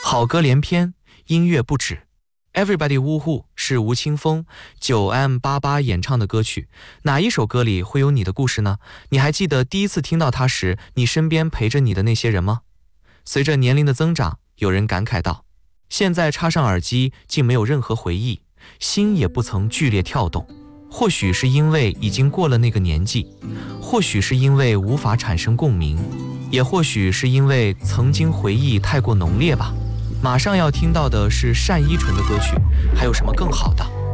好歌连篇，音乐不止。Everybody 呜呼是吴青峰 9M88 演唱的歌曲，哪一首歌里会有你的故事呢？你还记得第一次听到它时，你身边陪着你的那些人吗？随着年龄的增长，有人感慨道，现在插上耳机竟没有任何回忆，心也不曾剧烈跳动。或许是因为已经过了那个年纪，或许是因为无法产生共鸣，也或许是因为曾经回忆太过浓烈吧。马上要听到的是单依纯的歌曲，还有什么更好的？